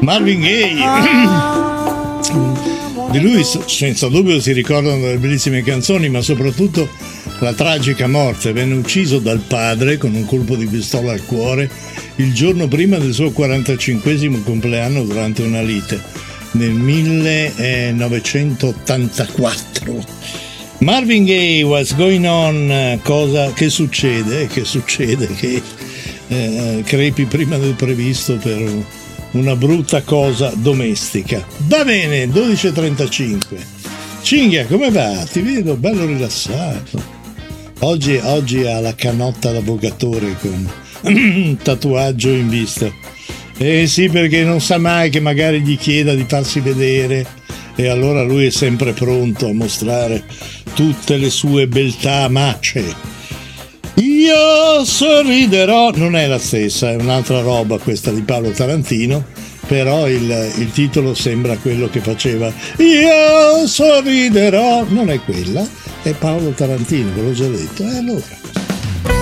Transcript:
Marvin Gaye. Di lui senza dubbio si ricordano delle bellissime canzoni, ma soprattutto la tragica morte. Venne ucciso dal padre con un colpo di pistola al cuore il giorno prima del suo 45esimo compleanno durante una lite nel 1984. Marvin Gaye, What's Going On? Cosa che succede? Che succede che crepi prima del previsto per una brutta cosa domestica. Va bene, 12:35. Cinghia, come va? Ti vedo bello rilassato. Oggi ha la canotta d'avvocatore con tatuaggio in vista. Sì, perché non sa mai che magari gli chieda di farsi vedere, e allora lui è sempre pronto a mostrare tutte le sue beltà mace. Io sorriderò, non è la stessa, è un'altra roba questa di Paolo Tarantino, però il titolo sembra quello che faceva Io sorriderò, non è quella, è Paolo Tarantino, ve l'ho già detto, e allora